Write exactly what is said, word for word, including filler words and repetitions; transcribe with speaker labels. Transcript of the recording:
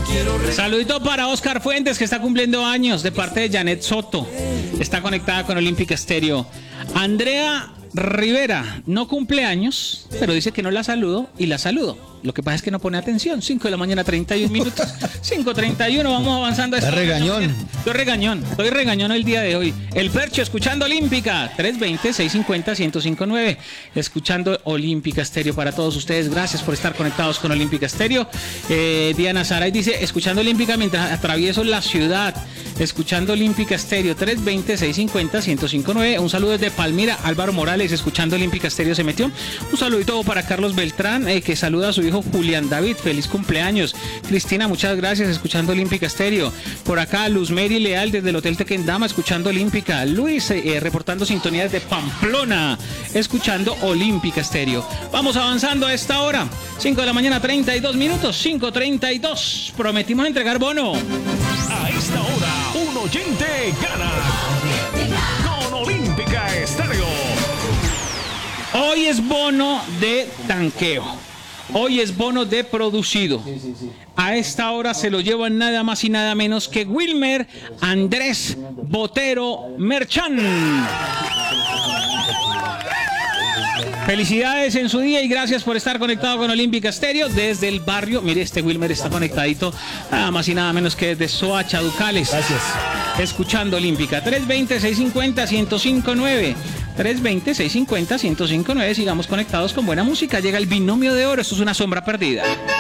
Speaker 1: Saludito para Oscar Fuentes, que está cumpliendo años, de parte de Janet Soto. Está conectada con Olímpica Estéreo. Andrea Rivera no cumple años, pero dice que no la saludo y la saludo. Lo que pasa es que no pone atención. cinco de la mañana, treinta y un minutos. cinco treinta y uno, vamos avanzando.
Speaker 2: Está regañón.
Speaker 1: Estoy regañón, estoy regañón el día de hoy. El Percho, escuchando Olímpica. tres veinte, seiscientos cincuenta, ciento cinco nueve. Escuchando Olímpica Estéreo para todos ustedes. Gracias por estar conectados con Olímpica Estéreo. Eh, Diana Saray dice, escuchando Olímpica mientras atravieso la ciudad. Escuchando Olímpica Estéreo. tres veinte, seiscientos cincuenta, ciento cinco nueve. Un saludo desde Palmira. Álvaro Morales, escuchando Olímpica Estéreo, se metió. Un saludito para Carlos Beltrán, eh, que saluda a su hijo Julián David. Feliz cumpleaños. Cristina, muchas gracias, escuchando Olímpica Estéreo. Por acá, Luz Mary Leal, desde el Hotel Tequendama, escuchando Olímpica. Luis, eh, reportando sintonía desde Pamplona, escuchando Olímpica Estéreo. Vamos avanzando a esta hora. cinco de la mañana, treinta y dos minutos. cinco treinta y dos. Prometimos entregar bono.
Speaker 3: A esta hora, un oyente gana con Olímpica Estéreo.
Speaker 1: Hoy es bono de tanqueo. Hoy es bono de producido. Sí, sí, sí. A esta hora se lo llevan nada más y nada menos que Wilmer Andrés Botero Merchán. Felicidades en su día y gracias por estar conectado con Olímpica Estéreo desde el barrio. Mire, este Wilmer está conectadito nada más y nada menos que desde Soacha, Ducales.
Speaker 2: Gracias.
Speaker 1: Escuchando Olímpica. tres veinte, seiscientos cincuenta, ciento cinco nueve. tres veinte, seiscientos cincuenta, ciento cinco nueve. Sigamos conectados con buena música. Llega el binomio de oro. Esto es una sombra perdida.